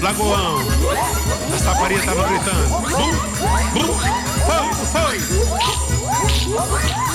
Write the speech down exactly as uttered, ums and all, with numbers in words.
Lagoão. A saparia tava gritando. Bum, bum, foi, foi.